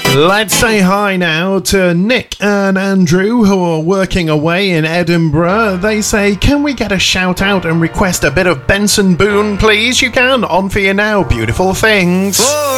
Let's say hi now to Nick and Andrew, who are working away in Edinburgh. They say, can we get a shout out and request a bit of Benson Boone, please? You can. On for you now. Beautiful things.